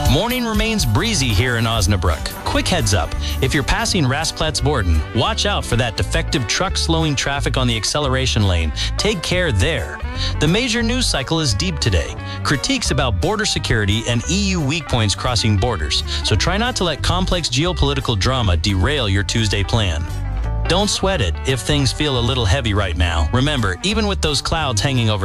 Morning remains breezy here in Osnabrück. Quick heads up, if you're passing Rasplatzborden, watch out for that defective truck slowing traffic on the acceleration lane. Take care there. The major news cycle is deep today. Critiques about border security and EU weak points crossing borders. So try not to let complex geopolitical drama derail your Tuesday plan. Don't sweat it if things feel a little heavy right now. Remember, even with those clouds hanging over